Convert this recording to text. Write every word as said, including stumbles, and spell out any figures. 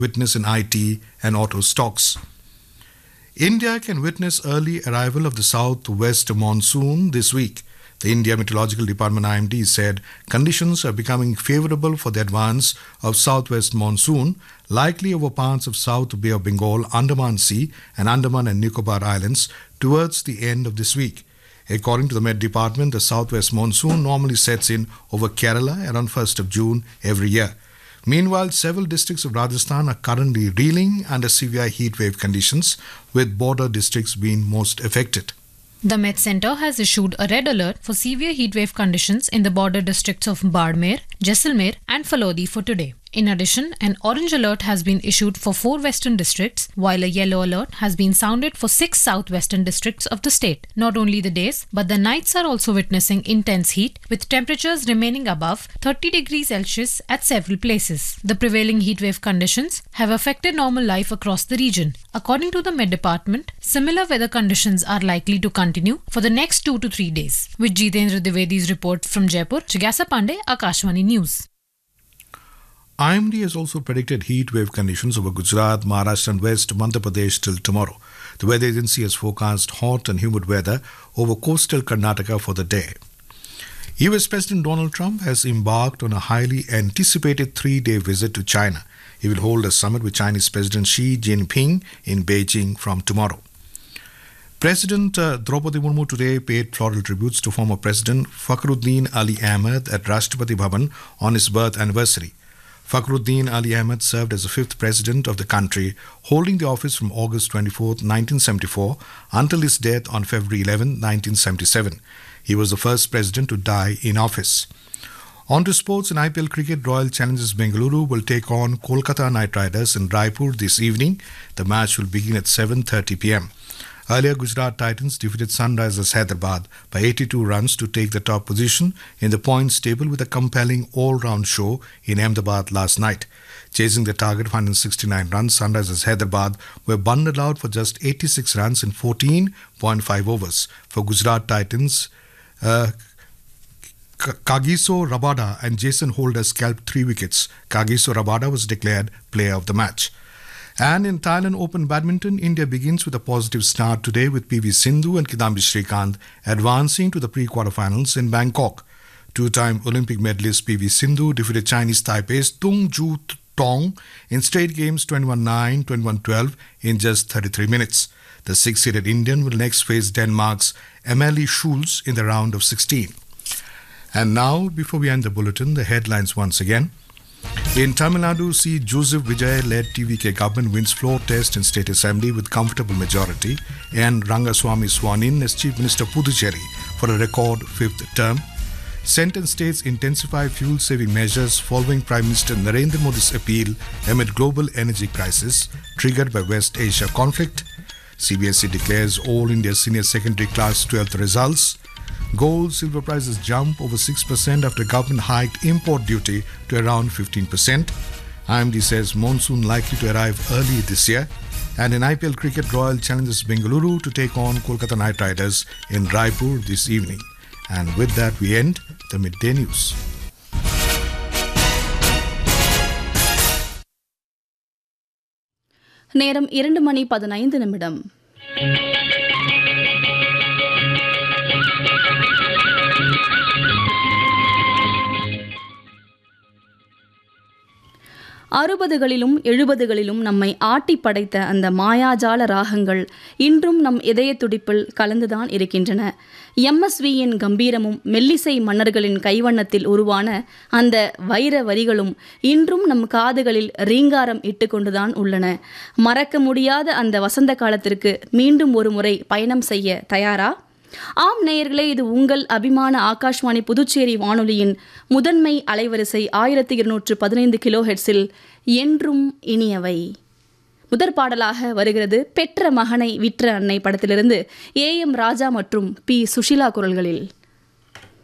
witness in I T and auto stocks. India can witness early arrival of the southwest monsoon this week. The India Meteorological Department I M D said conditions are becoming favorable for the advance of southwest monsoon, likely over parts of South Bay of Bengal, Andaman Sea and Andaman and Nicobar Islands towards the end of this week. According to the Met Department, the southwest monsoon normally sets in over Kerala around first of June every year. Meanwhile, several districts of Rajasthan are currently reeling under severe heat wave conditions, with border districts being most affected. The Met Centre has issued a red alert for severe heatwave conditions in the border districts of Bardmer, Jaisalmer and Falodi for today. In addition, an orange alert has been issued for four western districts, while a yellow alert has been sounded for six southwestern districts of the state. Not only the days, but the nights are also witnessing intense heat, with temperatures remaining above thirty degrees Celsius at several places. The prevailing heatwave conditions have affected normal life across the region. According to the Met Department, similar weather conditions are likely to continue for the next two to three days. With Jitendra Dwivedi's report from Jaipur, Jigyasa Pandey, Akashvani News. I M D has also predicted heat wave conditions over Gujarat, Maharashtra and West Madhya Pradesh till tomorrow. The weather agency has forecast hot and humid weather over coastal Karnataka for the day. U S President Donald Trump has embarked on a highly anticipated three-day visit to China. He will hold a summit with Chinese President Xi Jinping in Beijing from tomorrow. President uh, Draupadi Murmu today paid floral tributes to former President Fakhruddin Ali Ahmed at Rashtrapati Bhavan on his birth anniversary. Fakhruddin Ali Ahmed served as the fifth president of the country, holding the office from August twenty-fourth, nineteen seventy-four until his death on February eleventh, nineteen seventy-seven. He was the first president to die in office. On to sports. In I P L cricket, Royal Challengers Bengaluru will take on Kolkata Knight Riders in Raipur this evening. The match will begin at seven thirty p m. Earlier, Gujarat Titans defeated Sunrisers Hyderabad by eighty-two runs to take the top position in the points table with a compelling all-round show in Ahmedabad last night. Chasing the target of one hundred sixty-nine runs, Sunrisers Hyderabad were bundled out for just eighty-six runs in fourteen point five overs. For Gujarat Titans, uh, Kagiso Rabada and Jason Holder scalped three wickets. Kagiso Rabada was declared player of the match. And in Thailand Open Badminton, India begins with a positive start today with P V Sindhu and Kidambi Srikanth advancing to the pre-quarterfinals in Bangkok. Two-time Olympic medalist P V Sindhu defeated Chinese Taipei's Tung Ju Tong in straight games twenty-one nine, twenty-one twelve in just thirty-three minutes. The six-seeded Indian will next face Denmark's Amalie Schulz in the round of sixteen. And now, before we end the bulletin, the headlines once again. In Tamil Nadu, C. Joseph Vijay-led T V K government wins floor test in State Assembly with comfortable majority, and Rangaswamy sworn in as Chief Minister Puducherry for a record fifth term. Centre states intensify fuel-saving measures following Prime Minister Narendra Modi's appeal amid global energy crisis triggered by West Asia conflict. C B S E declares all India Senior Secondary Class twelfth results. Gold, silver prices jump over six percent after government hiked import duty to around fifteen percent. I M D says monsoon likely to arrive early this year. And in I P L cricket, Royal Challengers Bengaluru to take on Kolkata Knight Riders in Raipur this evening. And with that, we end the midday news. நேரம் இரண்டு மணி பதினைந்து நிமிடம். அறுபதுகளிலும் எழுபதுகளிலும் நம்மை ஆட்டி படைத்த அந்த மாயாஜால ராகங்கள் இன்றும் நம் இதய துடிப்பில் கலந்துதான் இருக்கின்றன. எம்எஸ்வியின் கம்பீரமும் மெல்லிசை மன்னர்களின் கைவண்ணத்தில் உருவான அந்த வைர வரிகளும் இன்றும் நம் காதுகளில் ரீங்காரம் இட்டுக்கொண்டுதான் உள்ளன. மறக்க முடியாத அந்த வசந்த காலத்திற்கு மீண்டும் ஒரு முறை பயணம் செய்ய தயாரா? ஆம் நேயர்களே, இது உங்கள் அபிமான ஆகாஷ்வாணி புதுச்சேரி வானொலியின் முதன்மை அலைவரிசை ஆயிரத்தி இருநூற்று பதினைந்து கிலோ ஹெர்ட்ஸில் என்றும் இனியவை. முதற் பாடலாக வருகிறது பெற்ற மகனை விற்ற அன்னை படத்திலிருந்து ஏ எம் ராஜா மற்றும் பி சுஷிலா குரல்களில்.